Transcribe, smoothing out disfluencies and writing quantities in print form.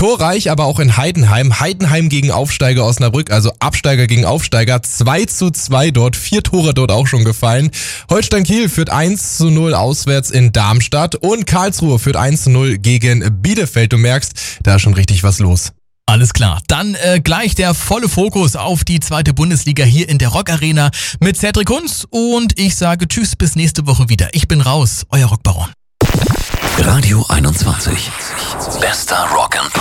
Torreich, aber auch in Heidenheim. Heidenheim gegen Aufsteiger Osnabrück, also Absteiger gegen Aufsteiger. 2:2 dort, 4 Tore dort auch schon gefallen. Holstein Kiel führt 1:0 auswärts in Darmstadt und Karlsruhe führt 1:0 gegen Bielefeld. Du merkst, da ist schon richtig was los. Alles klar, dann gleich der volle Fokus auf die 2. Bundesliga hier in der Rock Arena mit Cedric Kunz und ich sage tschüss, bis nächste Woche wieder. Ich bin raus, euer Rockbaron. Radio 21. Bester Rock and Pop.